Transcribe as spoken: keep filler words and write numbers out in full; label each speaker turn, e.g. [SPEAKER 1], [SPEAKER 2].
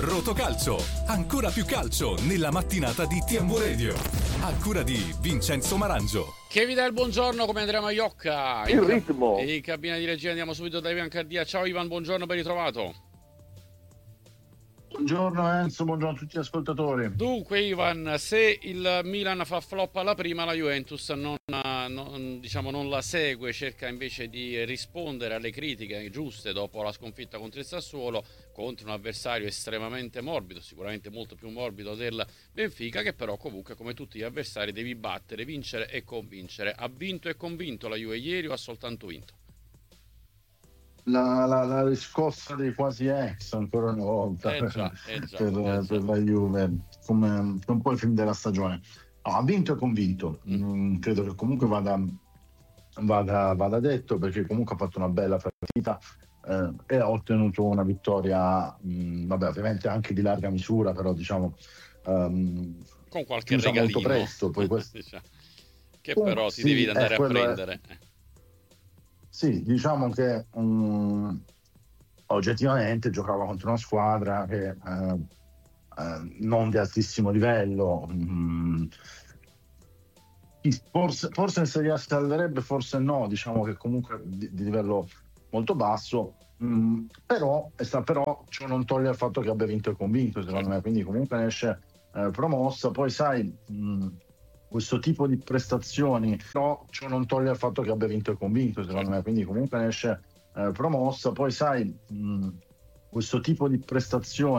[SPEAKER 1] Rotocalcio, ancora più calcio nella mattinata di T M V Radio. A cura di Vincenzo Marangio.
[SPEAKER 2] Che vi dà il buongiorno come Andrea Maiocca.
[SPEAKER 3] Il ritmo.
[SPEAKER 2] In cabina di regia andiamo subito da Ivan Cardia. Ciao Ivan, buongiorno, ben ritrovato.
[SPEAKER 4] Buongiorno Enzo, buongiorno a tutti gli ascoltatori.
[SPEAKER 2] Dunque Ivan, se il Milan fa flop alla prima, la Juventus non, non, diciamo, non la segue, cerca invece di rispondere alle critiche giuste dopo la sconfitta contro il Sassuolo, contro un avversario estremamente morbido, sicuramente molto più morbido del Benfica, che però comunque come tutti gli avversari devi battere, vincere e convincere. Ha vinto e convinto la Juve ieri o ha soltanto vinto?
[SPEAKER 4] La, la, la riscossa dei quasi ex ancora una volta
[SPEAKER 2] eh già, eh già,
[SPEAKER 4] per,
[SPEAKER 2] eh già.
[SPEAKER 4] per la Juve, come, come un po' il film della stagione. No, ha vinto e convinto.
[SPEAKER 2] Mm.
[SPEAKER 4] Mm, credo che comunque vada, vada, vada detto, perché comunque ha fatto una bella partita eh, e ha ottenuto una vittoria, mh, vabbè, ovviamente anche di larga misura, però diciamo um,
[SPEAKER 2] con qualche
[SPEAKER 4] chiusa
[SPEAKER 2] regalino
[SPEAKER 4] molto presto. Poi questo...
[SPEAKER 2] che però ti
[SPEAKER 4] sì,
[SPEAKER 2] devi andare a prendere.
[SPEAKER 4] È... Sì, diciamo che um, oggettivamente giocava contro una squadra che eh, eh, non di altissimo livello. Um, forse, forse in Serie A salverebbe, forse no, diciamo che comunque di, di livello molto basso, um, però, però ciò non toglie il fatto che abbia vinto e convinto, secondo me, quindi comunque ne esce eh, promossa. Poi sai... Um, questo tipo di prestazioni, però ciò non toglie il fatto che abbia vinto e convinto, secondo me, quindi comunque ne esce eh, promossa. Poi sai, mh, questo tipo di prestazioni